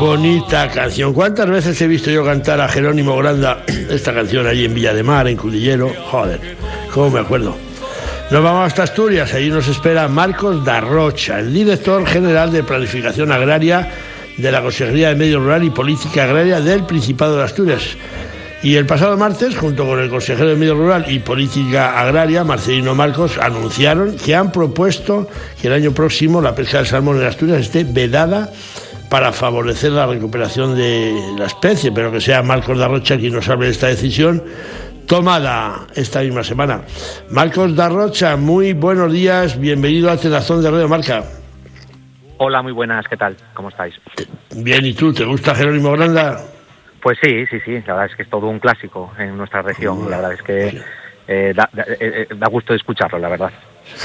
bonita canción. ¿Cuántas veces he visto yo cantar a Jerónimo Granda esta canción allí en Villa de Mar, en Cudillero? Joder, cómo me acuerdo. Nos vamos hasta Asturias, allí nos espera Marcos Darrocha, el director general de Planificación Agraria de la Consejería de Medio Rural y Política Agraria del Principado de Asturias. Y el pasado martes, junto con el consejero de Medio Rural y Política Agraria, Marcelino Marcos, anunciaron que han propuesto que el año próximo la pesca del salmón en Asturias esté vedada para favorecer la recuperación de la especie, pero que sea Marcos Darrocha quien nos hable de esta decisión tomada esta misma semana. Marcos Darrocha, muy buenos días, bienvenido a Tenazón de Radio Marca. Hola, muy buenas, ¿qué tal? ¿Cómo estáis? Bien, ¿y tú? ¿Te gusta Jerónimo Granda? Pues sí, la verdad es que es todo un clásico en nuestra región, la verdad es que da gusto de escucharlo, la verdad.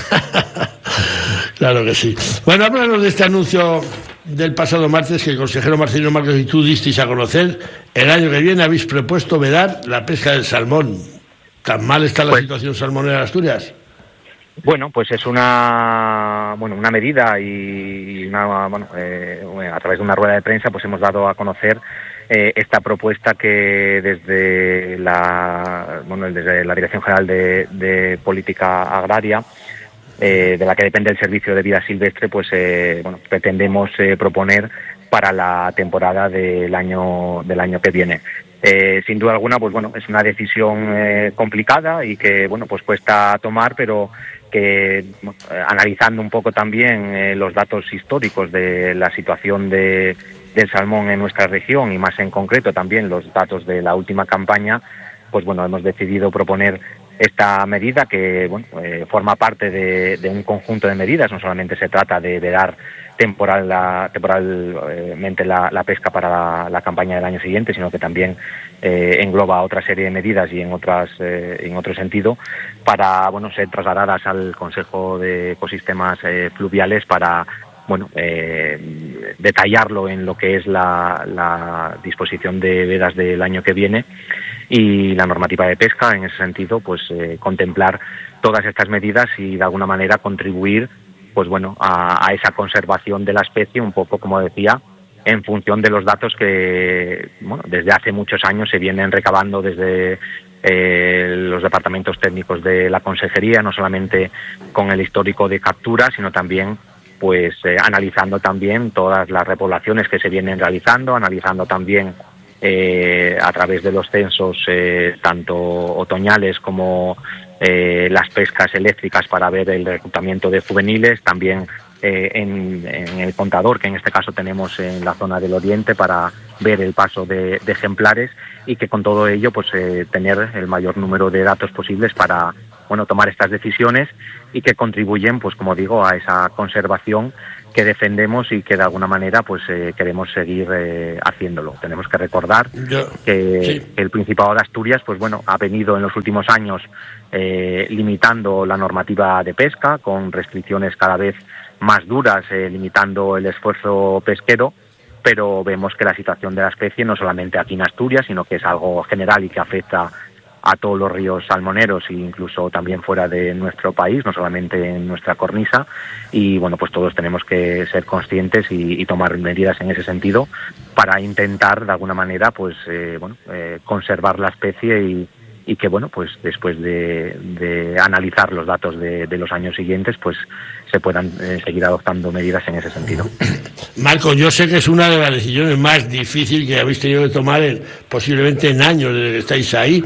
Claro que sí. Bueno, háblanos de este anuncio del pasado martes que el consejero Marcelino Marcos y tú disteis a conocer. El año que viene habéis propuesto vedar la pesca del salmón. ¿Tan mal está la situación salmonera en Asturias? Bueno, pues es una medida y a través de una rueda de prensa pues hemos dado a conocer esta propuesta que desde la Dirección General de Política Agraria, de la que depende el Servicio de Vida Silvestre, pues pretendemos proponer para la temporada del año que viene. Sin duda alguna, pues es una decisión complicada y que pues cuesta tomar, pero que analizando un poco también los datos históricos de la situación del salmón en nuestra región y más en concreto también los datos de la última campaña, pues hemos decidido proponer esta medida que forma parte de un conjunto de medidas. No solamente se trata de dar temporalmente la pesca para la campaña del año siguiente, sino que también engloba otra serie de medidas y en otro sentido para ser trasladadas al Consejo de Ecosistemas Fluviales para detallarlo en lo que es la disposición de vedas del año que viene y la normativa de pesca. En ese sentido, contemplar todas estas medidas y de alguna manera contribuir a esa conservación de la especie, un poco como decía, en función de los datos que desde hace muchos años se vienen recabando desde los departamentos técnicos de la Consejería, no solamente con el histórico de captura, sino también analizando también todas las repoblaciones que se vienen realizando, analizando también a través de los censos tanto otoñales como las pescas eléctricas para ver el reclutamiento de juveniles, también en el contador que en este caso tenemos en la zona del oriente para ver el paso de ejemplares y que con todo ello tener el mayor número de datos posibles para tomar estas decisiones y que contribuyen, como digo, a esa conservación que defendemos y que de alguna manera queremos seguir haciéndolo. Tenemos que recordar que el Principado de Asturias ha venido en los últimos años limitando la normativa de pesca con restricciones cada vez más duras, limitando el esfuerzo pesquero, pero vemos que la situación de la especie no solamente aquí en Asturias, sino que es algo general y que afecta a todos los ríos salmoneros e incluso también fuera de nuestro país, no solamente en nuestra cornisa, y todos tenemos que ser conscientes y tomar medidas en ese sentido para intentar de alguna manera conservar la especie y que después de analizar los datos de los años siguientes se puedan seguir adoptando medidas en ese sentido. Marco, yo sé que es una de las decisiones más difíciles que habéis tenido que tomar posiblemente en años desde que estáis ahí,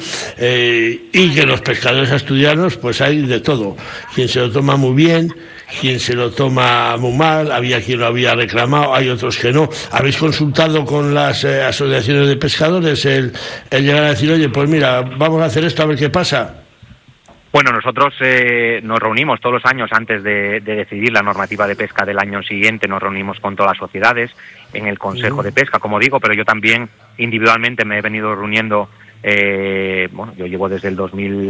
y que los pescadores asturianos hay de todo, quien se lo toma muy bien, quien se lo toma muy mal, había quien lo había reclamado, hay otros que no. ¿Habéis consultado con las asociaciones de pescadores el llegar a decir, oye, pues mira, vamos a hacer esto a ver qué pasa? Nosotros nos reunimos todos los años antes de decidir la normativa de pesca del año siguiente, nos reunimos con todas las sociedades en el Consejo de Pesca, como digo, pero yo también individualmente me he venido reuniendo. Yo llevo desde el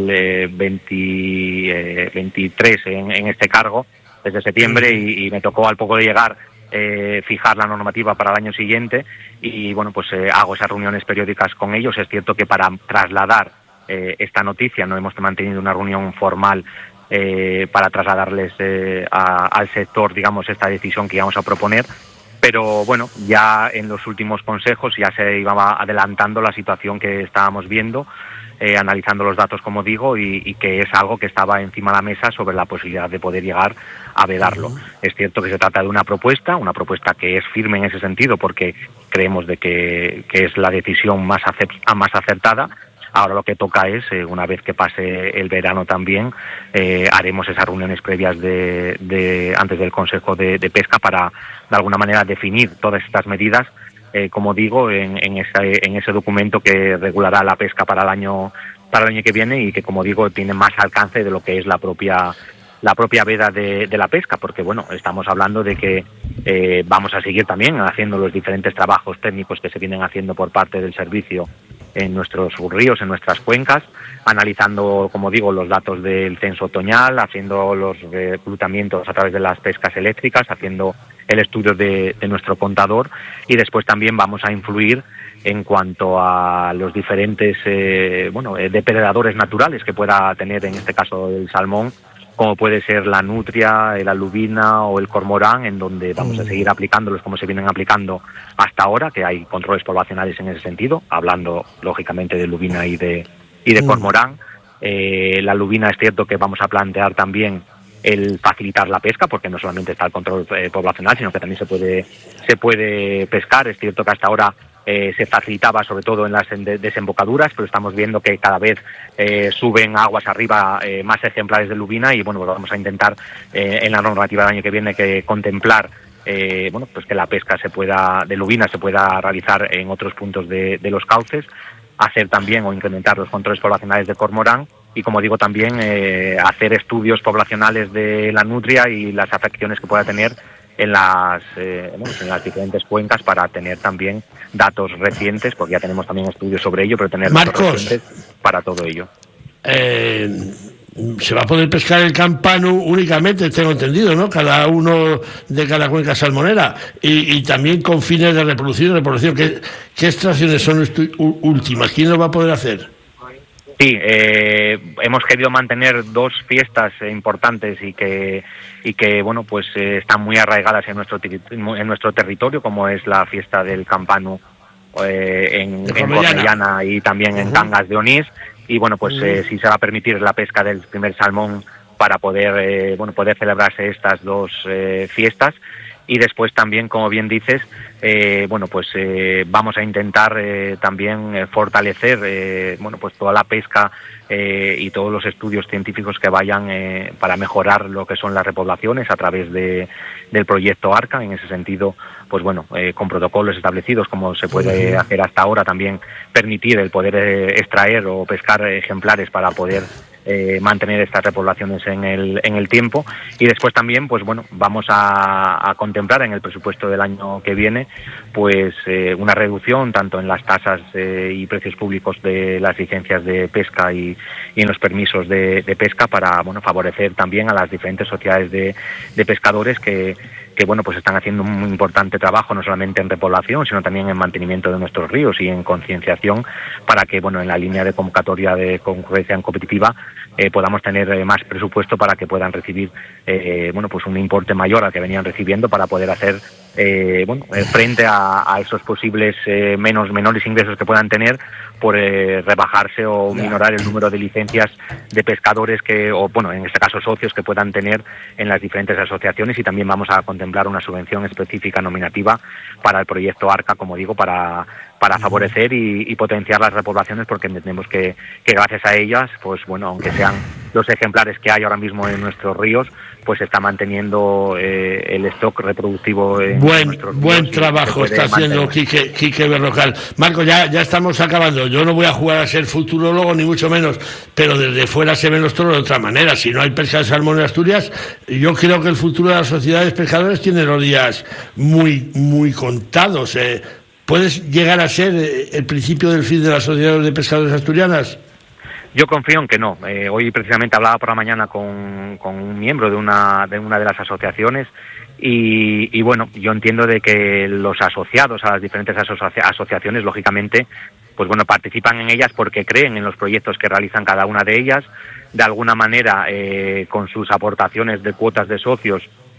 2023 en este cargo, desde septiembre, y me tocó al poco de llegar fijar la normativa para el año siguiente y hago esas reuniones periódicas con ellos. Es cierto que para trasladar esta noticia no hemos mantenido una reunión formal para trasladarles al sector, digamos, esta decisión que íbamos a proponer, Pero bueno, ya en los últimos consejos ya se iba adelantando la situación que estábamos viendo, analizando los datos, como digo, y que es algo que estaba encima de la mesa sobre la posibilidad de poder llegar a vedarlo. Es cierto que se trata de una propuesta que es firme en ese sentido, porque creemos de que es la decisión más acertada. Ahora lo que toca es, una vez que pase el verano también, haremos esas reuniones previas antes del Consejo de Pesca para, de alguna manera, definir todas estas medidas, como digo, en ese documento que regulará la pesca para el año que viene y que, como digo, tiene más alcance de lo que es la propia veda de la pesca, porque bueno, estamos hablando de que vamos a seguir también haciendo los diferentes trabajos técnicos que se vienen haciendo por parte del servicio en nuestros ríos, en nuestras cuencas, analizando, como digo, los datos del censo otoñal, haciendo los reclutamientos a través de las pescas eléctricas, haciendo el estudio de nuestro contador, y después también vamos a influir en cuanto a los diferentes depredadores naturales que pueda tener, en este caso el salmón, como puede ser la nutria, la lubina o el cormorán, en donde vamos a seguir aplicándolos como se vienen aplicando hasta ahora, que hay controles poblacionales en ese sentido, hablando lógicamente de lubina y de cormorán. La lubina es cierto que vamos a plantear también el facilitar la pesca, porque no solamente está el control poblacional, sino que también se puede pescar. Es cierto que hasta ahora se facilitaba sobre todo en las desembocaduras, pero estamos viendo que cada vez suben aguas arriba más ejemplares de lubina, y bueno, pues vamos a intentar en la normativa del año que viene que contemplar pues que la pesca de lubina se pueda realizar en otros puntos de los cauces, hacer también o incrementar los controles poblacionales de cormorán, y como digo también hacer estudios poblacionales de la nutria y las afecciones que pueda tener en las diferentes cuencas, para tener también datos recientes, porque ya tenemos también estudios sobre ello, pero tener datos recientes para todo ello. Se va a poder pescar el campano únicamente, tengo entendido, ¿no? Cada uno de cada cuenca salmonera, y también con fines de reproducción. ¿Qué extracciones son últimas? ¿Quién lo va a poder hacer? Sí, hemos querido mantener dos fiestas importantes y que están muy arraigadas en nuestro territorio, como es la fiesta del campano en Cornellana y también en Cangas de Onís, y sí se va a permitir la pesca del primer salmón para poder celebrarse estas dos fiestas. Y después también, como bien dices, vamos a intentar también fortalecer toda la pesca y todos los estudios científicos que vayan para mejorar lo que son las repoblaciones a través del proyecto ARCA. En ese sentido, con protocolos establecidos, como se puede hacer hasta ahora, también permitir el poder extraer o pescar ejemplares para poder mantener estas repoblaciones en el tiempo. Y después también vamos a contemplar en el presupuesto del año que viene una reducción tanto en las tasas y precios públicos de las licencias de pesca y en los permisos de pesca, para favorecer también a las diferentes sociedades de pescadores que están haciendo un muy importante trabajo, no solamente en repoblación, sino también en mantenimiento de nuestros ríos y en concienciación, para que en la línea de convocatoria de concurrencia competitiva podamos tener más presupuesto para que puedan recibir un importe mayor al que venían recibiendo, para poder hacer frente a esos posibles menores ingresos que puedan tener por rebajarse o minorar el número de licencias de pescadores en este caso socios, que puedan tener en las diferentes asociaciones. Y también vamos a contemplar una subvención específica nominativa para el proyecto ARCA, como digo, para favorecer y potenciar las repoblaciones, porque entendemos que gracias a ellas, aunque sean los ejemplares que hay ahora mismo en nuestros ríos, se está manteniendo el stock reproductivo en nuestros ríos. Buen trabajo está haciendo Quique Berrocal. Marco, ya estamos acabando. Yo no voy a jugar a ser futurólogo, ni mucho menos, pero desde fuera se ven los toros de otra manera. Si no hay pesca de salmón en Asturias, yo creo que el futuro de las sociedades pescadores tiene los días muy, muy contados. ¿Puedes llegar a ser el principio del fin de las sociedades de pescadores asturianas? Yo confío en que no. Hoy precisamente hablaba por la mañana con un miembro de una de las asociaciones, y yo entiendo de que los asociados a las diferentes asociaciones, lógicamente, participan en ellas porque creen en los proyectos que realizan cada una de ellas. De alguna manera, con sus aportaciones de cuotas de socios,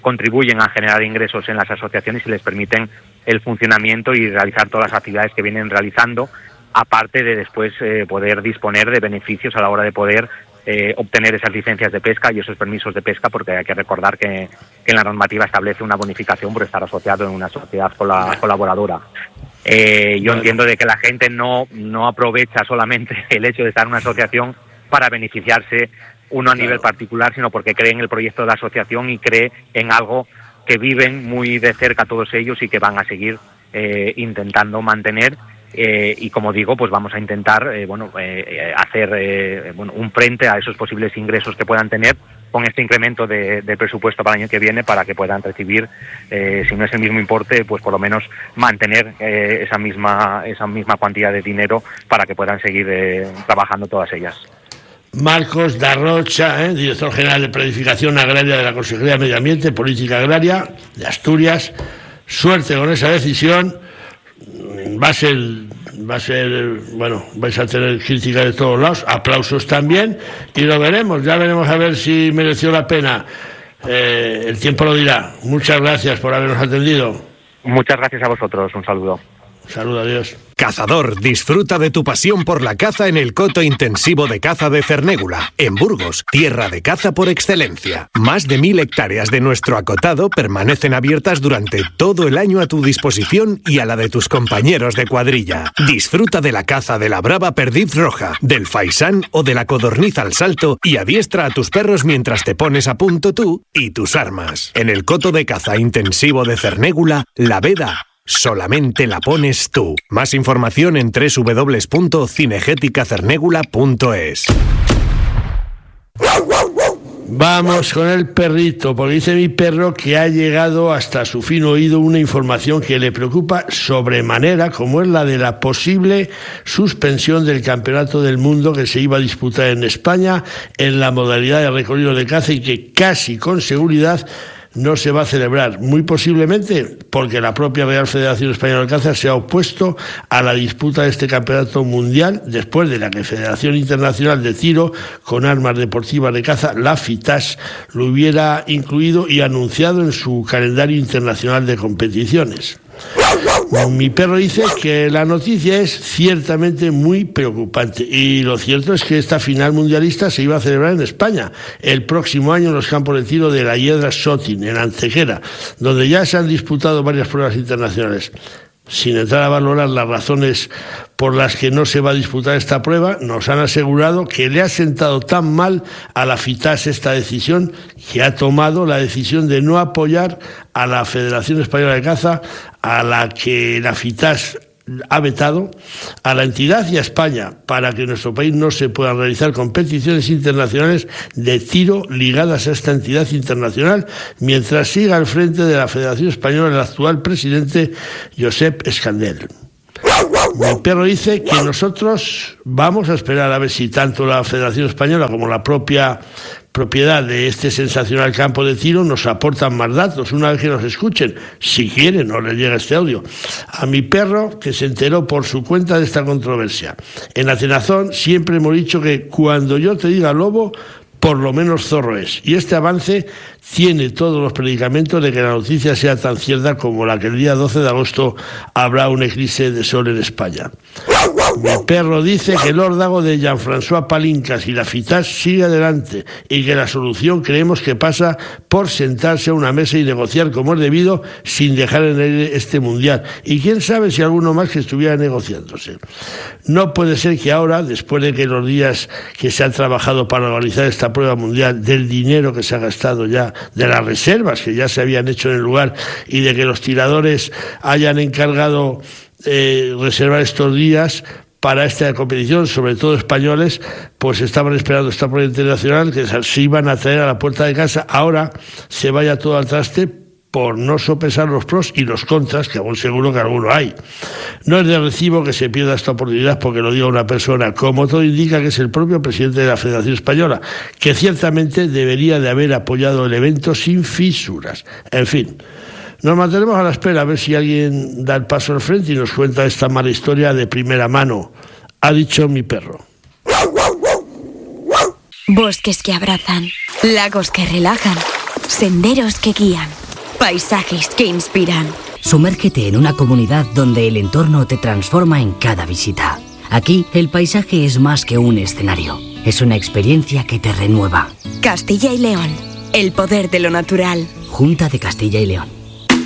contribuyen a generar ingresos en las asociaciones y les permiten el funcionamiento y realizar todas las actividades que vienen realizando, aparte de después poder disponer de beneficios a la hora de poder obtener esas licencias de pesca y esos permisos de pesca, porque hay que recordar que la normativa establece una bonificación por estar asociado en una sociedad colaboradora. Yo entiendo de que la gente no aprovecha solamente el hecho de estar en una asociación para beneficiarse uno a nivel particular, sino porque cree en el proyecto de la asociación y cree en algo que viven muy de cerca todos ellos y que van a seguir intentando mantener. Y como digo, pues vamos a intentar hacer un frente a esos posibles ingresos que puedan tener con este incremento de presupuesto para el año que viene, para que puedan recibir, si no es el mismo importe, pues por lo menos mantener esa misma cuantía de dinero para que puedan seguir trabajando todas ellas. Marcos Darrocha, director general de Planificación Agraria de la Consejería de Medio Ambiente, Política Agraria de Asturias. Suerte con esa decisión. Va a ser, bueno, vais a tener crítica de todos lados, aplausos también, y ya veremos a ver si mereció la pena. El tiempo lo dirá. Muchas gracias por habernos atendido. Muchas gracias a vosotros, un saludo. Saludos, adiós. Cazador, disfruta de tu pasión por la caza en el coto intensivo de caza de Cernégula, en Burgos, tierra de caza por excelencia. Más de 1000 hectáreas de nuestro acotado permanecen abiertas durante todo el año a tu disposición y a la de tus compañeros de cuadrilla. Disfruta de la caza de la brava perdiz roja, del faisán o de la codorniz al salto y adiestra a tus perros mientras te pones a punto tú y tus armas. En el coto de caza intensivo de Cernégula, la veda solamente la pones tú. Más información en www.cinegéticacernégula.es. Vamos con el perrito, porque dice mi perro que ha llegado hasta su fino oído una información que le preocupa sobremanera, como es la de la posible suspensión del Campeonato del Mundo que se iba a disputar en España en la modalidad de recorrido de caza y que casi con seguridad no se va a celebrar, muy posiblemente porque la propia Real Federación Española de Caza se ha opuesto a la disputa de este campeonato mundial, después de la que Federación Internacional de Tiro con Armas Deportivas de Caza, la FITAS, lo hubiera incluido y anunciado en su calendario internacional de competiciones. Mi perro dice que la noticia es ciertamente muy preocupante y lo cierto es que esta final mundialista se iba a celebrar en España el próximo año en los campos de tiro de la Hiedra Sotin, en Antequera, donde ya se han disputado varias pruebas internacionales. Sin entrar a valorar las razones por las que no se va a disputar esta prueba, nos han asegurado que le ha sentado tan mal a la FITAS esta decisión que ha tomado la decisión de no apoyar a la Federación Española de Caza, a la que la FITAS ha vetado, a la entidad y a España, para que en nuestro país no se puedan realizar competiciones internacionales de tiro ligadas a esta entidad internacional, mientras siga al frente de la Federación Española el actual presidente Josep Escandel. Mi perro dice que nosotros vamos a esperar a ver si tanto la Federación Española como la propia propiedad de este sensacional campo de tiro nos aportan más datos una vez que nos escuchen, si quieren o les llega este audio. A mi perro, que se enteró por su cuenta de esta controversia. En Atenazón siempre hemos dicho que cuando yo te diga lobo, por lo menos zorro es. Y este avance tiene todos los predicamentos de que la noticia sea tan cierta como la que el día 12 de agosto habrá un eclipse de sol en España. Mi perro dice que el órdago de Jean-François Palincas y la FITAS sigue adelante y que la solución creemos que pasa por sentarse a una mesa y negociar como es debido sin dejar en el aire este mundial. Y quién sabe si alguno más que estuviera negociándose. No puede ser que ahora, después de que los días que se han trabajado para organizar esta prueba mundial, del dinero que se ha gastado ya, de las reservas que ya se habían hecho en el lugar y de que los tiradores hayan encargado reservar estos días para esta competición, sobre todo españoles, pues estaban esperando esta prueba internacional que se iban a traer a la puerta de casa. Ahora se vaya todo al traste por no sopesar los pros y los contras, que aún seguro que alguno hay. No es de recibo que se pierda esta oportunidad porque lo diga una persona, como todo indica que es el propio presidente de la Federación Española, que ciertamente debería de haber apoyado el evento sin fisuras. En fin, nos mantenemos a la espera a ver si alguien da el paso al frente y nos cuenta esta mala historia de primera mano. Ha dicho mi perro. Bosques que abrazan, lagos que relajan, senderos que guían, paisajes que inspiran. Sumérgete en una comunidad donde el entorno te transforma en cada visita. Aquí, el paisaje es más que un escenario. Es una experiencia que te renueva. Castilla y León. El poder de lo natural. Junta de Castilla y León.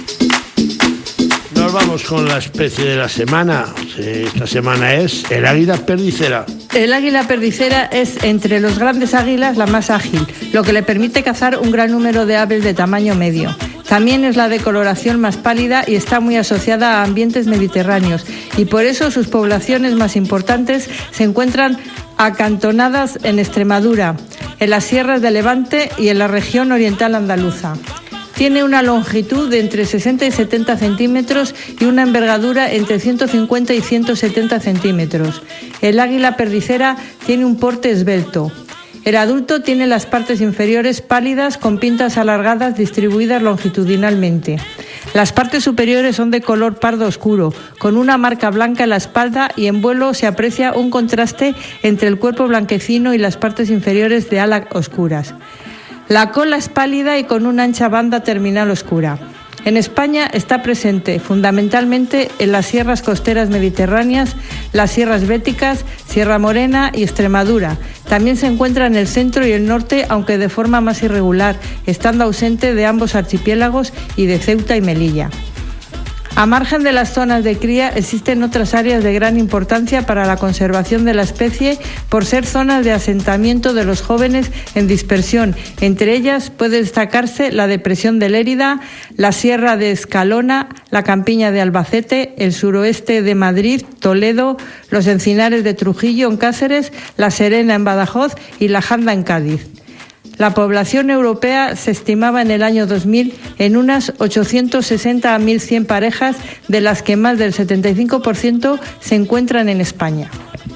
Nos vamos con la especie de la semana. Esta semana es el águila perdicera. El águila perdicera es, entre los grandes águilas, la más ágil, lo que le permite cazar un gran número de aves de tamaño medio. También es la de coloración más pálida y está muy asociada a ambientes mediterráneos, y por eso sus poblaciones más importantes se encuentran acantonadas en Extremadura, en las sierras de Levante y en la región oriental andaluza. Tiene una longitud de entre 60 y 70 centímetros y una envergadura entre 150 y 170 centímetros. El águila perdicera tiene un porte esbelto. El adulto tiene las partes inferiores pálidas con pintas alargadas distribuidas longitudinalmente. Las partes superiores son de color pardo oscuro, con una marca blanca en la espalda, y en vuelo se aprecia un contraste entre el cuerpo blanquecino y las partes inferiores de alas oscuras. La cola es pálida y con una ancha banda terminal oscura. En España está presente fundamentalmente en las sierras costeras mediterráneas, las sierras béticas, Sierra Morena y Extremadura. También se encuentra en el centro y el norte, aunque de forma más irregular, estando ausente de ambos archipiélagos y de Ceuta y Melilla. A margen de las zonas de cría, existen otras áreas de gran importancia para la conservación de la especie por ser zonas de asentamiento de los jóvenes en dispersión. Entre ellas puede destacarse la depresión de Lérida, la Sierra de Escalona, la Campiña de Albacete, el suroeste de Madrid, Toledo, los Encinares de Trujillo en Cáceres, la Serena en Badajoz y la Janda en Cádiz. La población europea se estimaba en el año 2000 en unas 860 a 1.100 parejas, de las que más del 75% se encuentran en España.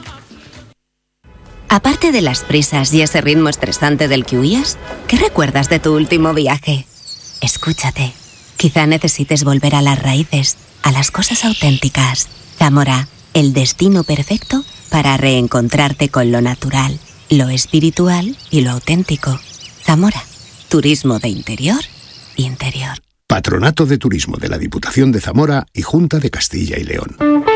Aparte de las prisas y ese ritmo estresante del que huías, ¿qué recuerdas de tu último viaje? Escúchate. Quizá necesites volver a las raíces, a las cosas auténticas. Zamora, el destino perfecto para reencontrarte con lo natural, lo espiritual y lo auténtico. Zamora, turismo de interior. Patronato de Turismo de la Diputación de Zamora y Junta de Castilla y León.